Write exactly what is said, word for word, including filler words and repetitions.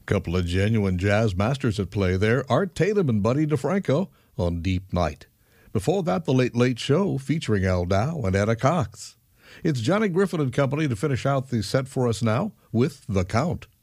Couple of genuine jazz masters at play there, Art Tatum and Buddy DeFranco on Deep Night. Before that, The Late Late Show featuring Al Dow and Etta Cox. It's Johnny Griffin and Company to finish out the set for us now with The Count.